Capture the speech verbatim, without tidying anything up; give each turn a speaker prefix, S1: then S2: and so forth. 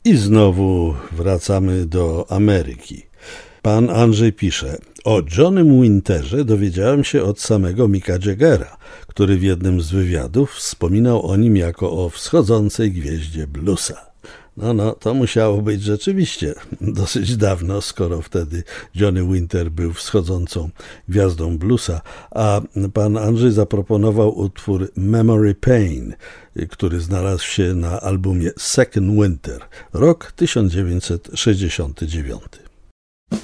S1: I znowu wracamy do Ameryki. Pan Andrzej pisze: o Johnnym Winterze dowiedziałem się od samego Micka Jaggera, który w jednym z wywiadów wspominał o nim jako o wschodzącej gwieździe bluesa. No, no, to musiało być rzeczywiście dosyć dawno, skoro wtedy Johnny Winter był wschodzącą gwiazdą bluesa, a pan Andrzej zaproponował utwór Memory Pain, który znalazł się na albumie Second Winter, rok tysiąc dziewięćset sześćdziesiąty dziewiąty.